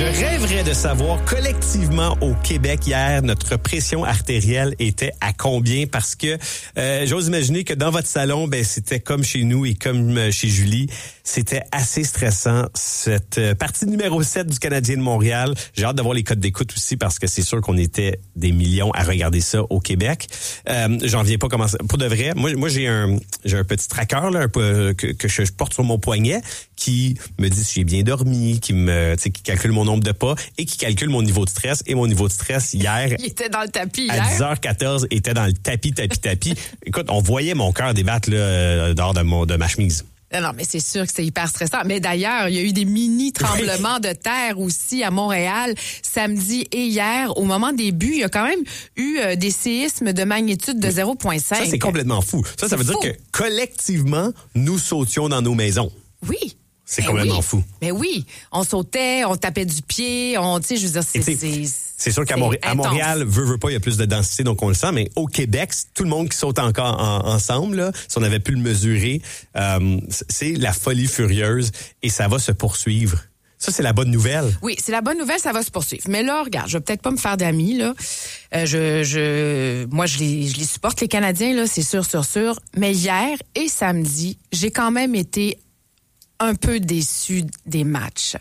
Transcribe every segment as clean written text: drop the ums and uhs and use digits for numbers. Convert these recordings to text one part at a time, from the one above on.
Je rêverais de savoir collectivement au Québec hier, notre pression artérielle était à combien? Parce que j'ose imaginer que dans votre salon, c'était comme chez nous et comme chez Julie. C'était assez stressant, cette partie numéro 7 du Canadien de Montréal. J'ai hâte de voir les codes d'écoute aussi parce que c'est sûr qu'on était des millions à regarder ça au Québec. J'en viens pas comment ça. Pour de vrai, moi j'ai un petit tracker là, que je porte sur mon poignet qui me dit si j'ai bien dormi, qui calcule mon nombre de pas et qui calcule mon niveau de stress. Et mon niveau de stress hier... Il était dans le tapis hier. À 10h14, était dans le tapis. Écoute, on voyait mon cœur débattre là, dehors de ma chemise. Non, mais c'est sûr que c'est hyper stressant. Mais d'ailleurs, il y a eu des mini-tremblements de terre aussi à Montréal samedi et hier. Au moment des buts, il y a quand même eu des séismes de magnitude de 0,5. Ça, c'est complètement fou. Ça veut dire que collectivement, nous sautions dans nos maisons. Oui. C'est complètement fou. Mais oui, on sautait, on tapait du pied, je veux dire, c'est sûr qu'à Montréal, veut pas, il y a plus de densité, donc on le sent, mais au Québec, tout le monde qui saute encore ensemble, là, si on avait pu le mesurer, c'est la folie furieuse et ça va se poursuivre. Ça, c'est la bonne nouvelle. Oui, c'est la bonne nouvelle, ça va se poursuivre. Mais là, regarde, je vais peut-être pas me faire d'amis, là. Moi, je les supporte, les Canadiens, là, c'est sûr. Mais hier et samedi, j'ai quand même été un peu déçu des matchs.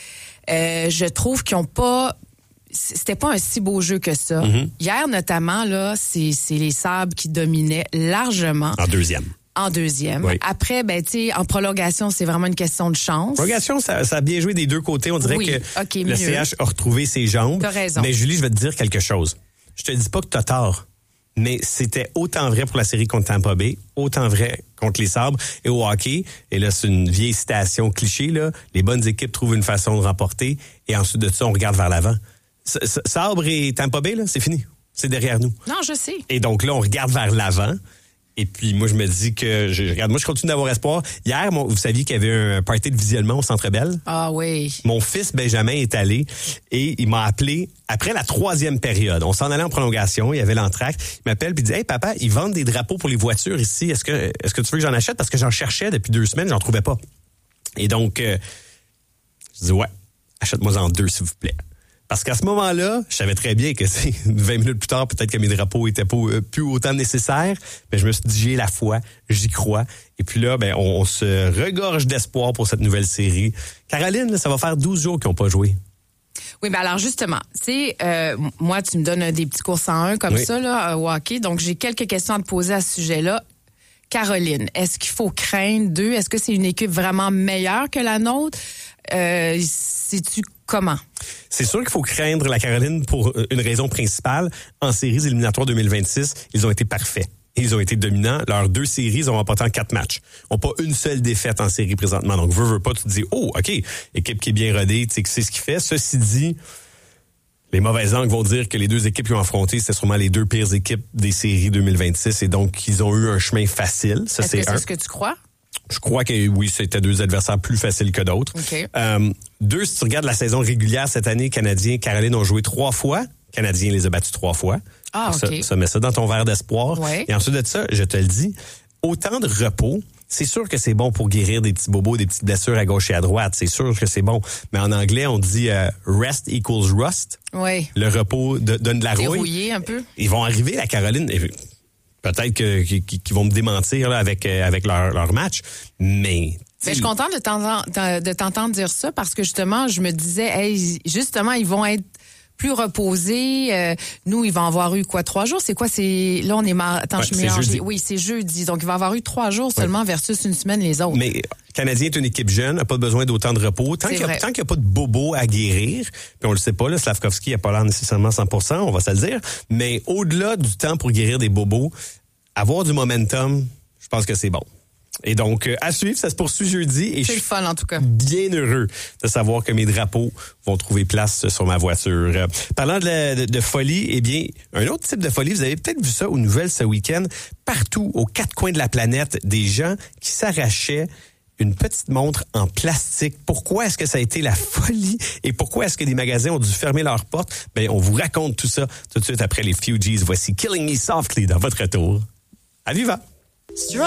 Je trouve qu'ils ont pas... C'était pas un si beau jeu que ça. Mm-hmm. Hier, notamment, là, c'est les Sabres qui dominaient largement. En deuxième. Oui. Après, en prolongation, c'est vraiment une question de chance. Prolongation, ça a bien joué des deux côtés. On dirait que le CH a retrouvé ses jambes. T'as raison. Mais Julie, je vais te dire quelque chose. Je te dis pas que t'as tort. Mais c'était autant vrai pour la série contre Tampa Bay, autant vrai contre les Sabres et au hockey. Et là, c'est une vieille citation cliché, là. Les bonnes équipes trouvent une façon de remporter. Et ensuite de ça, on regarde vers l'avant. Sabres et Tampa Bay, là, c'est fini. C'est derrière nous. Non, je sais. Et donc là, on regarde vers l'avant. Et puis, moi, je me dis que... je continue d'avoir espoir. Hier, vous saviez qu'il y avait un party de visionnement au Centre Bell? Ah oui. Mon fils Benjamin est allé et il m'a appelé après la 3e période. On s'en allait en prolongation, il y avait l'entracte. Il m'appelle puis il dit « Hey, papa, ils vendent des drapeaux pour les voitures ici. Est-ce que tu veux que j'en achète? Parce que j'en cherchais depuis 2 semaines, j'en trouvais pas. » Et donc, je dis « Ouais, achète-moi-en 2, s'il vous plaît. » Parce qu'à ce moment-là, je savais très bien que 20 minutes plus tard, peut-être que mes drapeaux étaient pas plus autant nécessaires. Mais je me suis dit, j'ai la foi, j'y crois. Et puis là, on se regorge d'espoir pour cette nouvelle série. Caroline, là, ça va faire 12 jours qu'ils n'ont pas joué. Oui, mais alors justement, tu sais, moi, tu me donnes des petits cours 101 comme ça, là, au hockey. Donc, j'ai quelques questions à te poser à ce sujet-là. Caroline, est-ce qu'il faut craindre d'eux? Est-ce que c'est une équipe vraiment meilleure que la nôtre? Sais-tu comment? C'est sûr qu'il faut craindre la Caroline pour une raison principale. En séries éliminatoires 2026, ils ont été parfaits. Ils ont été dominants. Leurs 2 séries, ils ont remporté en 4 matchs. Ils n'ont pas une seule défaite en série présentement. Donc, veux pas, tu te dis, oh, OK, équipe qui est bien rodée, tu sais que c'est ce qu'il fait. Ceci dit, les mauvaises langues vont dire que les 2 équipes qui ont affronté, c'était sûrement les 2 pires équipes des séries 2026. Et donc, ils ont eu un chemin facile. Ça, Est-ce que c'est ce que tu crois? Je crois que oui, c'était 2 adversaires plus faciles que d'autres. Okay. 2, si tu regardes la saison régulière cette année, Canadiens et Caroline ont joué 3 fois. Canadiens les a battus 3 fois. Ah, OK. Ça met ça dans ton verre d'espoir. Ouais. Et ensuite de ça, je te le dis, autant de repos, c'est sûr que c'est bon pour guérir des petits bobos, des petites blessures à gauche et à droite. C'est sûr que c'est bon. Mais en anglais, on dit rest equals rust. Oui. Le repos donne de la rouille. Dérouillé un peu. Ils vont arriver, la Caroline... Peut-être qu'ils vont me démentir là, avec leur match, mais... Mais je suis contente de t'entendre dire ça parce que justement, je me disais, hey, justement, ils vont être plus reposés. Nous, il va en avoir eu 3 jours? C'est quoi? Là, on est Attends, je mélange. Oui, c'est jeudi. Donc, il va avoir eu 3 jours seulement versus une semaine les autres. Mais Canadien est une équipe jeune, n'a pas besoin d'autant de repos. Tant qu'il n'y a pas de bobo à guérir, puis on le sait pas, là, Slavkovski n'a pas l'air nécessairement 100%, on va se le dire, mais au-delà du temps pour guérir des bobos, avoir du momentum, je pense que c'est bon. Et donc, à suivre, ça se poursuit jeudi. Et c'est le fun, en tout cas. Bien heureux de savoir que mes drapeaux vont trouver place sur ma voiture. Parlant de folie, eh bien, un autre type de folie, vous avez peut-être vu ça aux nouvelles ce week-end, partout, aux 4 coins de la planète, des gens qui s'arrachaient une petite montre en plastique. Pourquoi est-ce que ça a été la folie? Et pourquoi est-ce que des magasins ont dû fermer leurs portes? On vous raconte tout ça tout de suite après les Fugees. Voici Killing Me Softly dans votre retour. À Viva!